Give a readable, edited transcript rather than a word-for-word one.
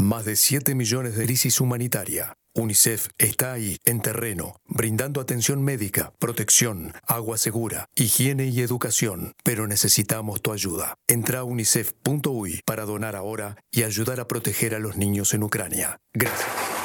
Más de 7 millones de crisis humanitaria. UNICEF está ahí, en terreno, brindando atención médica, protección, agua segura, higiene y educación. Pero necesitamos tu ayuda. Entra a unicef.uy para donar ahora y ayudar a proteger a los niños en Ucrania. Gracias.